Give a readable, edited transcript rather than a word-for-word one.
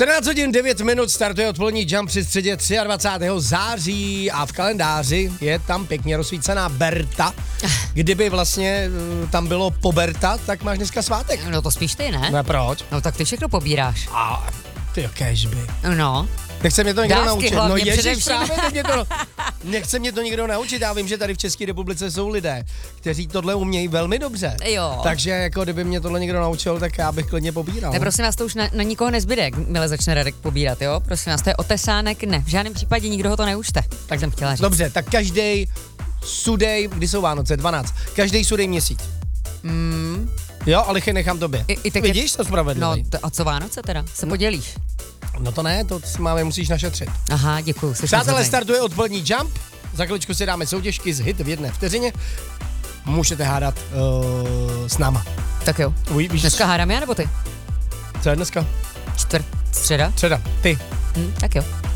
14 hodin 9 minut startuje odpolední Jump při středě 23. září a v kalendáři je tam pěkně rozsvícená Berta. Kdyby vlastně tam bylo po Berta, tak máš dneska svátek. No to spíš ty, ne? No proč? No tak ty všechno pobíráš. A ty kéžby. No. Nechce mě to někdo Dávky naučit. hlavně No ježiš, především. právě nechce mě to nikdo naučit. Já vím, že tady v České republice jsou lidé, kteří tohle umějí velmi dobře. Jo. Takže jako kdyby mě tohle někdo naučil, tak já bych klidně pobíral. Ne, prosím vás, to už na nikoho nezbyde, jakmile začne Radek pobírat, jo? Prosím vás, to je otesánek, ne. V žádném případě nikdo ho to neučte. Tak jsem chtěla říct. Dobře, tak každý sudej, kdy jsou Vánoce, 12, každý sudej měsíc. Jo, ale nechám tobě. Vidíš, to spravedlivý. No, a co Vánoce teda? Se podělíš? No to ne, to si máme musíš našetřit. Aha, děkuju. Přátelé, startuje odpolední Jump. Za chviličku si dáme soutěžky z hit v jedné vteřině. Můžete hádat s náma. Tak jo. Dneska hádám já nebo ty? Co je dneska? Středa? Středa. Ty. Tak jo.